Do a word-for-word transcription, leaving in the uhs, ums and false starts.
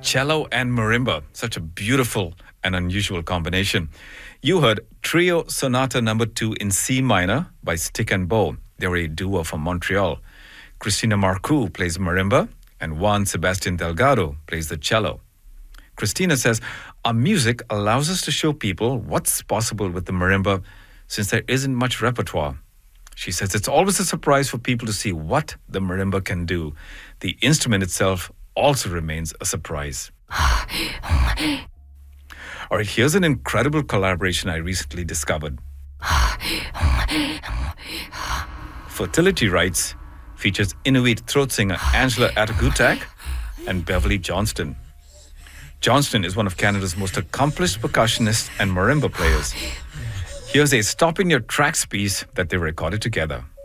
cello and marimba. Such a beautiful and unusual combination. You heard Trio Sonata Number Two in C minor by Stick and Bow. They're a duo from Montreal. Cristina Marcoux plays marimba, and Juan Sebastian Delgado plays the cello. Cristina says, our music allows us to show people what's possible with the marimba since there isn't much repertoire. She says it's always a surprise for people to see what the marimba can do. The instrument itself also remains a surprise. All right, here's an incredible collaboration I recently discovered. Fertility Rights features Inuit throat singer Angela Atagutak and Beverly Johnston. Johnston is one of Canada's most accomplished percussionists and marimba players. Here's a stop in your tracks piece that they recorded together.